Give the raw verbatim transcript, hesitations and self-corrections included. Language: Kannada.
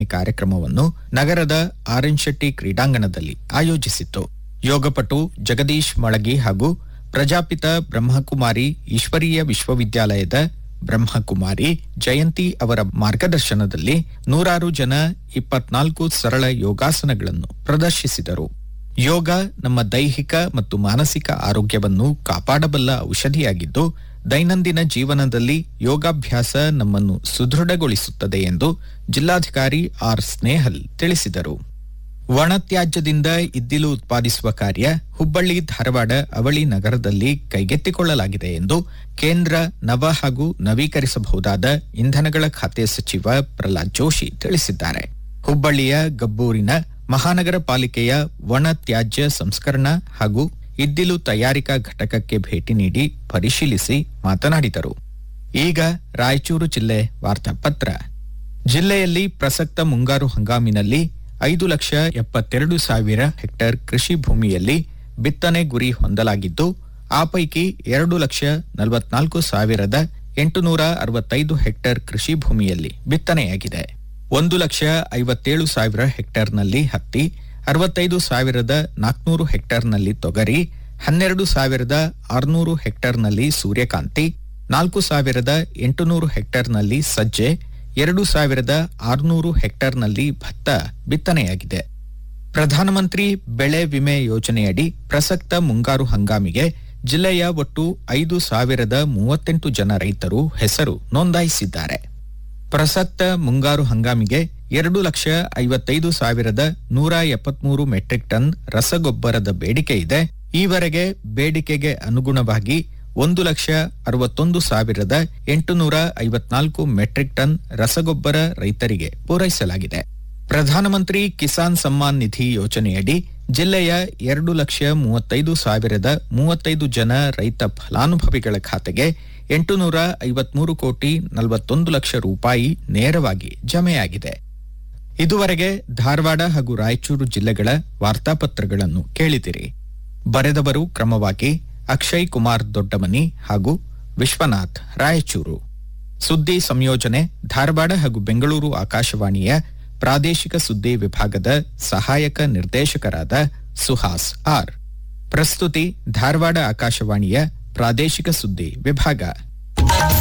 ಕಾರ್ಯಕ್ರಮವನ್ನು ನಗರದ ಆರ್ ಎನ್ ಶೆಟ್ಟಿ ಕ್ರೀಡಾಂಗಣದಲ್ಲಿ ಆಯೋಜಿಸಿತ್ತು. ಯೋಗಪಟು ಜಗದೀಶ್ ಮಳಗಿ ಹಾಗೂ ಪ್ರಜಾಪಿತ ಬ್ರಹ್ಮಕುಮಾರಿ ಈಶ್ವರೀಯ ವಿಶ್ವವಿದ್ಯಾಲಯದ ಬ್ರಹ್ಮಕುಮಾರಿ ಜಯಂತಿ ಅವರ ಮಾರ್ಗದರ್ಶನದಲ್ಲಿ ನೂರಾರು ಜನ ಇಪ್ಪತ್ನಾಲ್ಕು ಸರಳ ಯೋಗಾಸನಗಳನ್ನು ಪ್ರದರ್ಶಿಸಿದರು. ಯೋಗ ನಮ್ಮ ದೈಹಿಕ ಮತ್ತು ಮಾನಸಿಕ ಆರೋಗ್ಯವನ್ನು ಕಾಪಾಡಬಲ್ಲ ಔಷಧಿಯಾಗಿದ್ದು, ದೈನಂದಿನ ಜೀವನದಲ್ಲಿ ಯೋಗಾಭ್ಯಾಸ ನಮ್ಮನ್ನು ಸುದೃಢಗೊಳಿಸುತ್ತದೆ ಎಂದು ಜಿಲ್ಲಾಧಿಕಾರಿ ಆರ್ ಸ್ನೇಹಲ್ ತಿಳಿಸಿದರು. ಒಣತ್ಯಾಜ್ಯದಿಂದ ಇದ್ದಿಲು ಉತ್ಪಾದಿಸುವ ಕಾರ್ಯ ಹುಬ್ಬಳ್ಳಿ ಧಾರವಾಡ ಅವಳಿ ನಗರದಲ್ಲಿ ಕೈಗೆತ್ತಿಕೊಳ್ಳಲಾಗಿದೆ ಎಂದು ಕೇಂದ್ರ ನವ ಹಾಗೂ ನವೀಕರಿಸಬಹುದಾದ ಇಂಧನಗಳ ಖಾತೆ ಸಚಿವ ಪ್ರಹ್ಲಾದ್ ಜೋಶಿ ತಿಳಿಸಿದ್ದಾರೆ. ಹುಬ್ಬಳ್ಳಿಯ ಗಬ್ಬೂರಿನ ಮಹಾನಗರ ಪಾಲಿಕೆಯ ಒಣ ತ್ಯಾಜ್ಯ ಸಂಸ್ಕರಣಾ ಹಾಗೂ ಇದ್ದಿಲು ತಯಾರಿಕಾ ಘಟಕಕ್ಕೆ ಭೇಟಿ ನೀಡಿ ಪರಿಶೀಲಿಸಿ ಮಾತನಾಡಿದರು. ಈಗ ರಾಯಚೂರು ಜಿಲ್ಲೆ ವಾರ್ತಾಪತ್ರ. ಜಿಲ್ಲೆಯಲ್ಲಿ ಪ್ರಸಕ್ತ ಮುಂಗಾರು ಹಂಗಾಮಿನಲ್ಲಿ ಐದು ಲಕ್ಷ ಎಪ್ಪತ್ತೆರಡು ಸಾವಿರ ಹೆಕ್ಟೇರ್ ಕೃಷಿ ಭೂಮಿಯಲ್ಲಿ ಬಿತ್ತನೆ ಗುರಿ ಹೊಂದಲಾಗಿದ್ದು, ಆ ಪೈಕಿ ಎರಡು ಲಕ್ಷ ನಲವತ್ನಾಲ್ಕು ಸಾವಿರದ ಎಂಟುನೂರ ಅರವತ್ತೈದು ಹೆಕ್ಟೇರ್ ಕೃಷಿ ಭೂಮಿಯಲ್ಲಿ ಬಿತ್ತನೆಯಾಗಿದೆ. ಒಂದು ಲಕ್ಷ ಐವತ್ತೇಳು ಸಾವಿರ ಹೆಕ್ಟೇರ್ನಲ್ಲಿ ಹತ್ತಿ, ಅರವತ್ತೈದು ಸಾವಿರದ ನಾಲ್ಕುನೂರು ಹೆಕ್ಟೇರ್ನಲ್ಲಿ ತೊಗರಿ, ಹನ್ನೆರಡು ಸಾವಿರದ ಆರುನೂರು ಹೆಕ್ಟೇರ್ನಲ್ಲಿ ಸೂರ್ಯಕಾಂತಿ, ನಾಲ್ಕು ಸಾವಿರದ ಎಂಟುನೂರು ಹೆಕ್ಟೇರ್ನಲ್ಲಿ ಸಜ್ಜೆ, ಎರಡು ಸಾವಿರದ ಆರುನೂರು ಹೆಕ್ಟೇರ್ನಲ್ಲಿ ಭತ್ತ ಬಿತ್ತನೆಯಾಗಿದೆ. ಪ್ರಧಾನಮಂತ್ರಿ ಬೆಳೆ ವಿಮೆ ಯೋಜನೆಯಡಿ ಪ್ರಸಕ್ತ ಮುಂಗಾರು ಹಂಗಾಮಿಗೆ ಜಿಲ್ಲೆಯ ಒಟ್ಟು ಐದು ಸಾವಿರದ ಮೂವತ್ತೆಂಟು ಜನ ರೈತರು ಹೆಸರು ನೋಂದಾಯಿಸಿದ್ದಾರೆ. ಪ್ರಸಕ್ತ ಮುಂಗಾರು ಹಂಗಾಮಿಗೆ ಎರಡು ಲಕ್ಷ ಐವತ್ತೈದು ಸಾವಿರದ ನೂರ ಎಪ್ಪತ್ಮೂರು ಮೆಟ್ರಿಕ್ ಟನ್ ರಸಗೊಬ್ಬರದ ಬೇಡಿಕೆ ಇದೆ. ಈವರೆಗೆ ಬೇಡಿಕೆಗೆ ಅನುಗುಣವಾಗಿ ಒಂದು ಲಕ್ಷ ಅರವತ್ತೊಂದು ಸಾವಿರದ ಎಂಟುನೂರ ಐವತ್ನಾಲ್ಕು ಮೆಟ್ರಿಕ್ ಟನ್ ರಸಗೊಬ್ಬರ ರೈತರಿಗೆ ಪೂರೈಸಲಾಗಿದೆ. ಪ್ರಧಾನಮಂತ್ರಿ ಕಿಸಾನ್ ಸಮ್ಮಾನ್ ನಿಧಿ ಯೋಜನೆಯಡಿ ಜಿಲ್ಲೆಯ ಎರಡು ಲಕ್ಷ ಮೂವತ್ತೈದು ಸಾವಿರದ ಮೂವತ್ತೈದು ಜನ ರೈತ ಫಲಾನುಭವಿಗಳ ಖಾತೆಗೆ ಎಂಟುನೂರ ಐವತ್ಮೂರು ಕೋಟಿ ನಲವತ್ತೊಂದು ಲಕ್ಷ ರೂಪಾಯಿ ನೇರವಾಗಿ ಜಮೆಯಾಗಿದೆ. ಇದುವರೆಗೆ ಧಾರವಾಡ ಹಾಗೂ ರಾಯಚೂರು ಜಿಲ್ಲೆಗಳ ವಾರ್ತಾಪತ್ರಗಳನ್ನು ಕೇಳಿದಿರಿ. ಬರೆದವರು ಕ್ರಮವಾಗಿ ಅಕ್ಷಯ್ ಕುಮಾರ್ ದೊಡ್ಡಮನಿ ಹಾಗೂ ವಿಶ್ವನಾಥ್ ರಾಯಚೂರು. ಸುದ್ದಿ ಸಂಯೋಜನೆ ಧಾರವಾಡ ಹಾಗೂ ಬೆಂಗಳೂರು ಆಕಾಶವಾಣಿಯ ಪ್ರಾದೇಶಿಕ ಸುದ್ದಿ ವಿಭಾಗದ ಸಹಾಯಕ ನಿರ್ದೇಶಕರಾದ ಸುಹಾಸ್ ಆರ್. ಪ್ರಸ್ತುತಿ ಧಾರವಾಡ ಆಕಾಶವಾಣಿಯ ಪ್ರಾದೇಶಿಕ ಸುದ್ದಿ ವಿಭಾಗ.